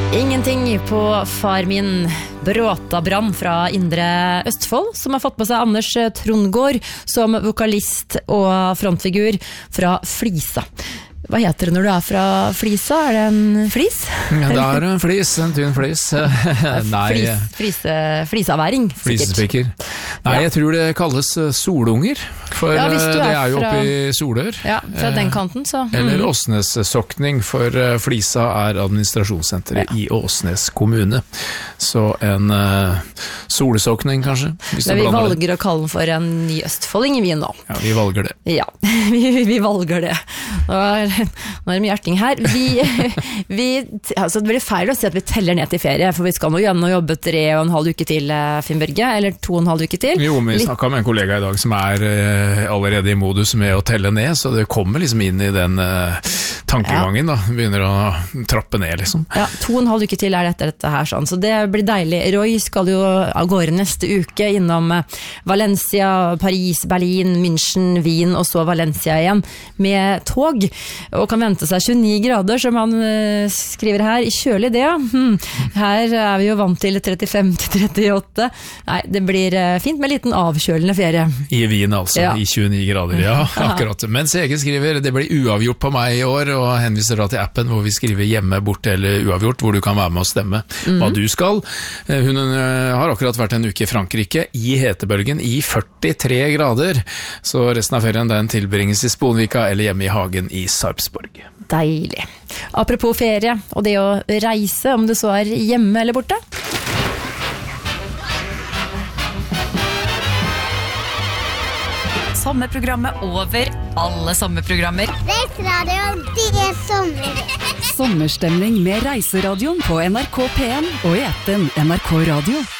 Ingenting på far min. Bråtabrann fra Indre Østfold, som har fått på seg Anders Trondgaard som vokalist og frontfigur fra Flisa. Hva heter det når du fra Flisa? Det en flis? Ja, det en flis, en tynn flis. Nei, Flisaværing, sikkert. Flisespikker. Nei, jeg tror det kalles solunger, for ja, det jo oppe i Solør. Ja, fra den kanten, så. Eller Åsnes-sokning, for Flisa administrasjonssenteret i Åsnes kommune. Så en solsokning, kanskje. Men vi valger å kalle den for en ny østfolding i Wien nå. Ja, vi valger det. Ja, vi valger det. Nå det mye hjerting her. Altså det blir feil å si at vi teller ned til ferie, for vi skal nå gjennom jobbe 3,5 uker til, Finn Børge, eller 2,5 uker til. Jo, men vi snakket med en kollega i dag som allerede i modus med å telle ned, så det kommer liksom inn i den tankegangen da, begynner å trappe ned liksom. Ja, 2,5 uker til dette her sånn, så det blir deilig. Roy skal jo av gårde neste uke innom Valencia, Paris, Berlin, München, Wien og så Valencia igjen med tog, og kan vente seg 29 grader, som han skriver her, kjølig det, ja. Her vi jo vant til 35-38. Nei, det blir fint med en liten avkjølende ferie. I Wien altså, ja. I 29 grader, ja, akkurat. Mens Ege skriver, det blir uavgjort på meg i år, og henviser da til appen hvor vi skriver hjemme, borte eller uavgjort, hvor du kan være med og stemme hva du skal. Hun har akkurat vært en uke i Frankrike, i hetebølgen, i 43 grader, så resten av ferien den tilbringes i Sponvika eller hjemme i hagen i Sarpsborg. Deilig. Apropos ferie, og det å reise, om det så hjemme eller borte. Sommerprogrammet over alle sommerprogrammer. Reiseradioen, det sommer. Sommerstemning med Reiseradioen på NRK P1 og i appen NRK Radio.